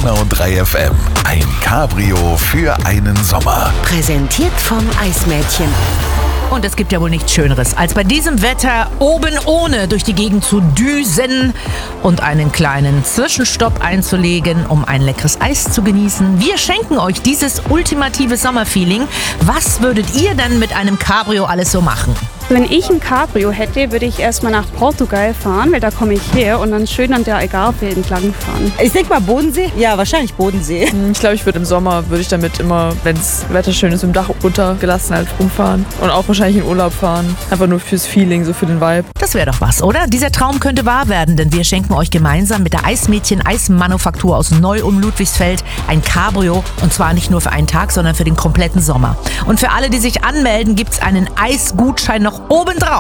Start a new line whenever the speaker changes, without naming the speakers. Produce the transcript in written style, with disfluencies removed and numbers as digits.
Donau 3 FM. Ein Cabrio für einen Sommer.
Präsentiert vom Eismädchen.
Und es gibt ja wohl nichts Schöneres, als bei diesem Wetter oben ohne durch die Gegend zu düsen und einen kleinen Zwischenstopp einzulegen, um ein leckeres Eis zu genießen. Wir schenken euch dieses ultimative Sommerfeeling. Was würdet ihr denn mit einem Cabrio alles so machen?
Wenn ich ein Cabrio hätte, würde ich erstmal nach Portugal fahren, weil da komme ich her und dann schön an der Algarve entlang fahren.
Ich denke mal Bodensee. Ja, wahrscheinlich Bodensee.
Ich glaube, im Sommer würde ich damit immer, wenn das Wetter schön ist, im Dach runtergelassen halt rumfahren. Und auch wahrscheinlich in Urlaub fahren. Einfach nur fürs Feeling, so für den Vibe.
Das wäre doch was, oder? Dieser Traum könnte wahr werden, denn wir schenken euch gemeinsam mit der Eismädchen Eismanufaktur aus Neu-Ludwigsfeld ein Cabrio. Und zwar nicht nur für einen Tag, sondern für den kompletten Sommer. Und für alle, die sich anmelden, gibt es einen Eisgutschein noch obendrauf.